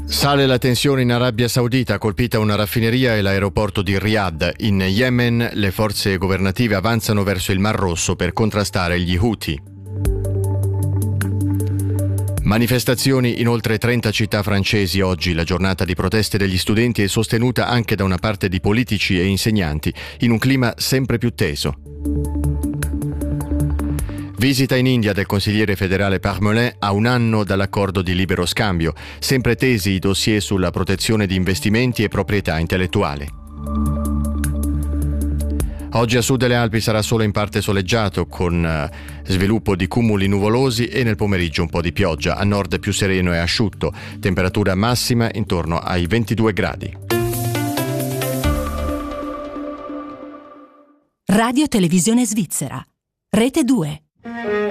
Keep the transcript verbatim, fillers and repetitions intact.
Sale la tensione in Arabia Saudita, colpita una raffineria e l'aeroporto di Riyadh. In Yemen le forze governative avanzano verso il Mar Rosso per contrastare gli Houthi. Manifestazioni in oltre trenta città francesi oggi. La giornata di proteste degli studenti è sostenuta anche da una parte di politici e insegnanti, in un clima sempre più teso. Visita in India del consigliere federale Parmelin a un anno dall'accordo di libero scambio. Sempre tesi i dossier sulla protezione di investimenti e proprietà intellettuale. Oggi a sud delle Alpi sarà solo in parte soleggiato, con uh, sviluppo di cumuli nuvolosi e nel pomeriggio un po' di pioggia. A nord più sereno e asciutto. Temperatura massima intorno ai ventidue gradi. Radio Televisione Svizzera. Rete due.